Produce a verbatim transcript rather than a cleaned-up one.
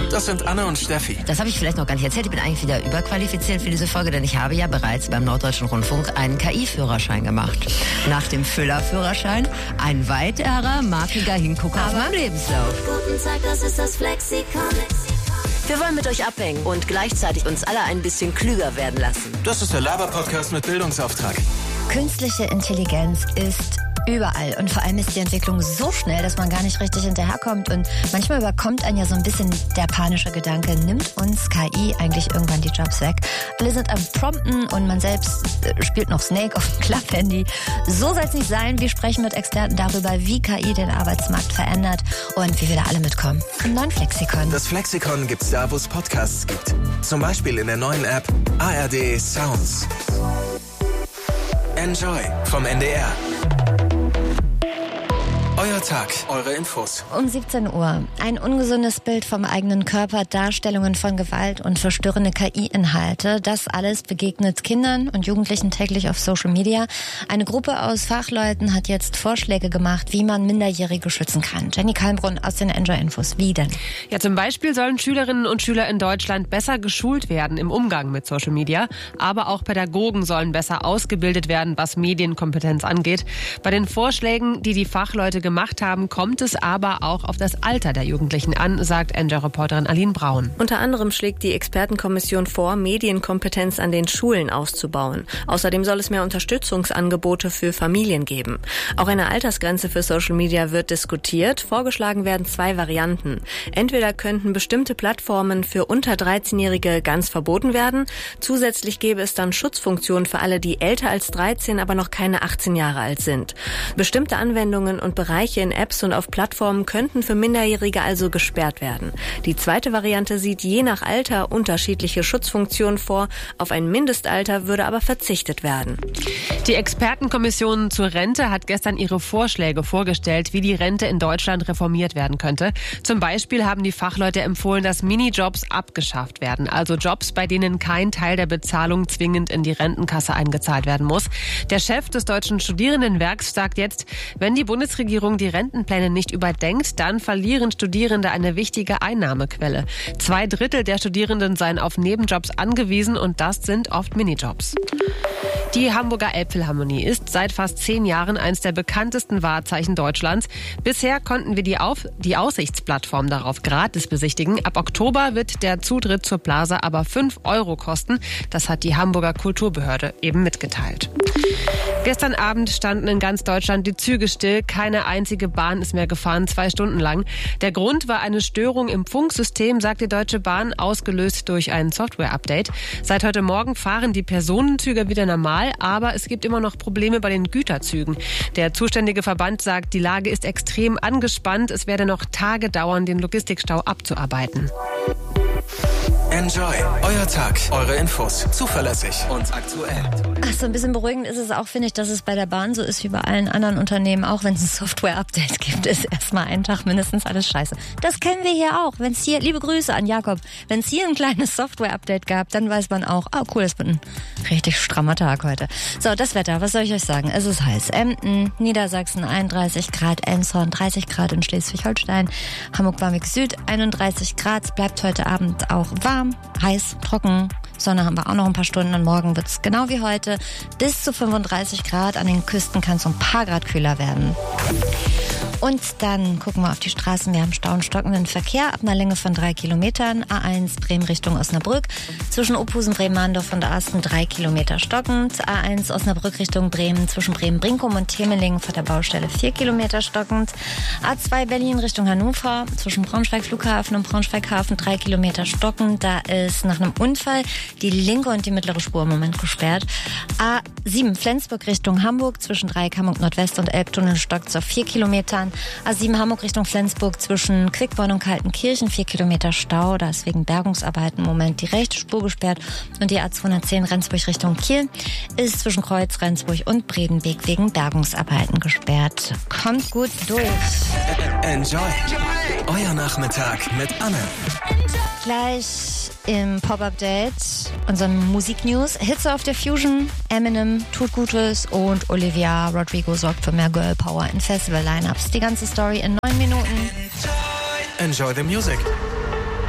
Das sind Anne und Steffi. Das habe ich vielleicht noch gar nicht erzählt. Ich bin eigentlich wieder überqualifiziert für diese Folge, denn ich habe ja bereits beim Norddeutschen Rundfunk einen K I-Führerschein gemacht. Nach dem Füller-Führerschein ein weiterer markiger Hingucker auf meinem Lebenslauf. Guten Tag, das ist das Flexikon. Wir wollen mit euch abhängen und gleichzeitig uns alle ein bisschen klüger werden lassen. Das ist der Laber-Podcast mit Bildungsauftrag. Künstliche Intelligenz ist überall und vor allem ist die Entwicklung so schnell, dass man gar nicht richtig hinterherkommt und manchmal überkommt einen ja so ein bisschen der panische Gedanke, nimmt uns K I eigentlich irgendwann die Jobs weg? Alle sind am Prompten und man selbst spielt noch Snake auf dem Klapphandy. So soll es nicht sein. Wir sprechen mit Experten darüber, wie K I den Arbeitsmarkt verändert und wie wir da alle mitkommen. Im neuen Flexikon. Das Flexikon gibt's da, wo es Podcasts gibt. Zum Beispiel in der neuen App A R D Sounds. Enjoy vom N D R. Euer Tag, eure Infos. Um siebzehn Uhr. Ein ungesundes Bild vom eigenen Körper, Darstellungen von Gewalt und verstörende K I-Inhalte. Das alles begegnet Kindern und Jugendlichen täglich auf Social Media. Eine Gruppe aus Fachleuten hat jetzt Vorschläge gemacht, wie man Minderjährige schützen kann. Jenny Kalmbrunn aus den Enjoy-Infos. Wie denn? Ja, zum Beispiel sollen Schülerinnen und Schüler in Deutschland besser geschult werden im Umgang mit Social Media. Aber auch Pädagogen sollen besser ausgebildet werden, was Medienkompetenz angeht. Bei den Vorschlägen, die die Fachleute gemacht haben, kommt es aber auch auf das Alter der Jugendlichen an, sagt Enjoy-Reporterin Aline Braun. Unter anderem schlägt die Expertenkommission vor, Medienkompetenz an den Schulen auszubauen. Außerdem soll es mehr Unterstützungsangebote für Familien geben. Auch eine Altersgrenze für Social Media wird diskutiert. Vorgeschlagen werden zwei Varianten. Entweder könnten bestimmte Plattformen für unter dreizehnjährige ganz verboten werden. Zusätzlich gäbe es dann Schutzfunktionen für alle, die älter als dreizehn, aber noch keine achtzehn Jahre alt sind. Bestimmte Anwendungen und Bereiche in Apps und auf Plattformen könnten für Minderjährige also gesperrt werden. Die zweite Variante sieht je nach Alter unterschiedliche Schutzfunktionen vor. Auf ein Mindestalter würde aber verzichtet werden. Die Expertenkommission zur Rente hat gestern ihre Vorschläge vorgestellt, wie die Rente in Deutschland reformiert werden könnte. Zum Beispiel haben die Fachleute empfohlen, dass Minijobs abgeschafft werden. Also Jobs, bei denen kein Teil der Bezahlung zwingend in die Rentenkasse eingezahlt werden muss. Der Chef des Deutschen Studierendenwerks sagt jetzt, wenn die Bundesregierung die Rentenpläne nicht überdenkt, dann verlieren Studierende eine wichtige Einnahmequelle. Zwei Drittel der Studierenden seien auf Nebenjobs angewiesen und das sind oft Minijobs. Die Hamburger Elbphilharmonie ist seit fast zehn Jahren eines der bekanntesten Wahrzeichen Deutschlands. Bisher konnten wir die, Auf- die Aussichtsplattform darauf gratis besichtigen. Ab Oktober wird der Zutritt zur Plaza aber fünf Euro kosten. Das hat die Hamburger Kulturbehörde eben mitgeteilt. Gestern Abend standen in ganz Deutschland die Züge still. Keine einzige Bahn ist mehr gefahren, zwei Stunden lang. Der Grund war eine Störung im Funksystem, sagt die Deutsche Bahn, ausgelöst durch ein Software-Update. Seit heute Morgen fahren die Personenzüge wieder normal, aber es gibt immer noch Probleme bei den Güterzügen. Der zuständige Verband sagt, die Lage ist extrem angespannt. Es werde noch Tage dauern, den Logistikstau abzuarbeiten. Enjoy. Euer Tag, eure Infos. Zuverlässig und aktuell. Ach, so ein bisschen beruhigend ist es auch, finde ich, dass es bei der Bahn so ist wie bei allen anderen Unternehmen. Auch wenn es ein Software-Update gibt, ist erstmal einen Tag mindestens alles scheiße. Das kennen wir hier auch. Wenn es hier, liebe Grüße an Jakob, wenn es hier ein kleines Software-Update gab, dann weiß man auch, oh cool, das wird ein richtig strammer Tag heute. So, das Wetter, was soll ich euch sagen? Es ist heiß. Emden, Niedersachsen einunddreißig Grad, Elmshorn dreißig Grad in Schleswig-Holstein, Hamburg-Barmbek Süd einunddreißig Grad. Es bleibt heute Abend auch warm, heiß, trocken. Sonne haben wir auch noch ein paar Stunden und morgen wird es genau wie heute bis zu fünfunddreißig Grad. An den Küsten kann es um ein paar Grad kühler werden. Und dann gucken wir auf die Straßen. Wir haben Stau und stockenden Verkehr ab einer Länge von drei Kilometern. A eins Bremen Richtung Osnabrück. Zwischen Ophusen, Bremen-Mahndorf und Asten drei Kilometer stockend. A eins Osnabrück Richtung Bremen zwischen Bremen-Brinkum und Temelingen vor der Baustelle vier Kilometer stockend. A zwei Berlin Richtung Hannover zwischen Braunschweig-Flughafen und Braunschweig-Hafen drei Kilometer stockend. Da ist nach einem Unfall die linke und die mittlere Spur im Moment gesperrt. A sieben Flensburg Richtung Hamburg zwischen Dreieck Hamburg Nordwest und Elbtunnel stockt auf vier Kilometern. A sieben Hamburg Richtung Flensburg zwischen Quickborn und Kaltenkirchen vier Kilometer Stau. Da ist wegen Bergungsarbeiten im Moment die rechte Spur gesperrt. Und die A zweihundertzehn Rendsburg Richtung Kiel ist zwischen Kreuz, Rendsburg und Bredenbeek wegen Bergungsarbeiten gesperrt. Kommt gut durch. Enjoy. Euer Nachmittag mit Anne. Gleich im Pop-Update unseren Musiknews. Hitze auf der Fusion, Eminem tut Gutes und Olivia Rodrigo sorgt für mehr Girl Power in Festival-Lineups. Die ganze Story in neun Minuten. Enjoy the music.